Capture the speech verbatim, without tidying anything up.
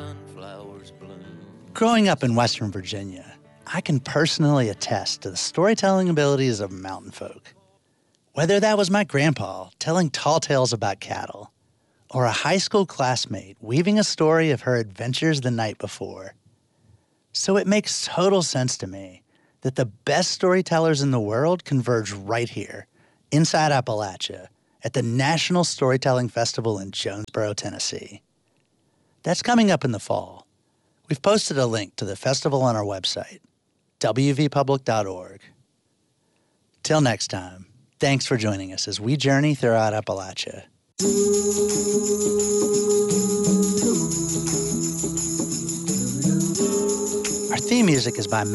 sunflowers bloom. Growing up in Western Virginia, I can personally attest to the storytelling abilities of mountain folk. Whether that was my grandpa telling tall tales about cattle, or a high school classmate weaving a story of her adventures the night before. So it makes total sense to me that the best storytellers in the world converge right here, inside Appalachia, at the National Storytelling Festival in Jonesboro, Tennessee. That's coming up in the fall. We've posted a link to the festival on our website, w v public dot org. Till next time, thanks for joining us as we journey throughout Appalachia. Our theme music is by